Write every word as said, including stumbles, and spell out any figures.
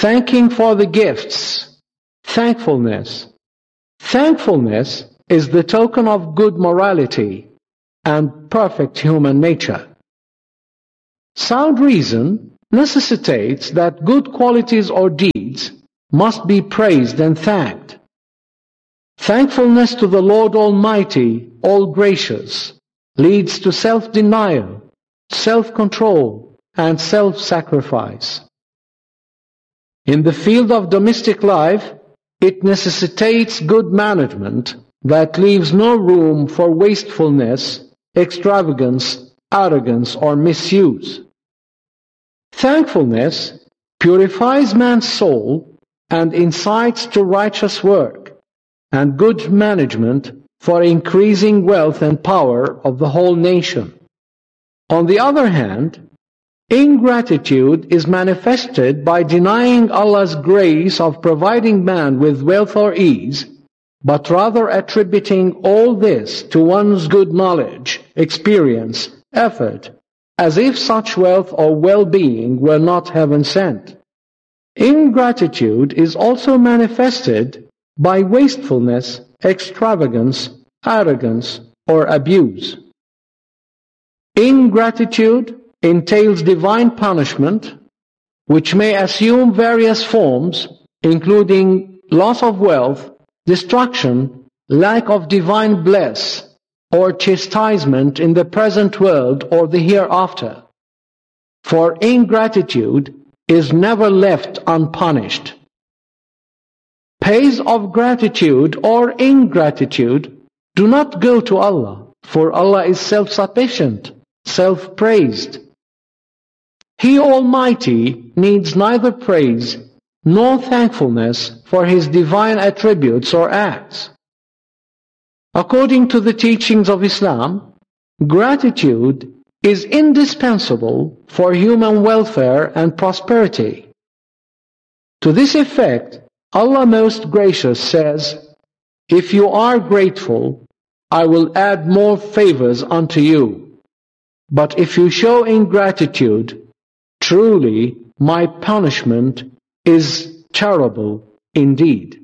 thanking for the gifts, thankfulness. Thankfulness is the token of good morality and perfect human nature. Sound reason necessitates that good qualities or deeds must be praised and thanked. Thankfulness to the Lord Almighty, all-gracious, leads to self-denial, self-control, and self-sacrifice. In the field of domestic life, it necessitates good management that leaves no room for wastefulness, extravagance, arrogance, or misuse. Thankfulness purifies man's soul and incites to righteous work and good management for increasing wealth and power of the whole nation. On the other hand, ingratitude is manifested by denying Allah's grace of providing man with wealth or ease, but rather attributing all this to one's good knowledge, experience, effort, as if such wealth or well-being were not heaven sent. Ingratitude is also manifested by wastefulness, extravagance, arrogance, or abuse. Ingratitude entails divine punishment, which may assume various forms, including loss of wealth, destruction, lack of divine bliss, or chastisement in the present world or the hereafter. For ingratitude is never left unpunished. Pays of gratitude or ingratitude do not go to Allah, for Allah is self-sufficient, self-praised. He Almighty needs neither praise nor thankfulness for His divine attributes or acts. According to the teachings of Islam, gratitude is indispensable for human welfare and prosperity. To this effect, Allah Most Gracious says, "If you are grateful, I will add more favors unto you. But if you show ingratitude, truly my punishment is terrible indeed."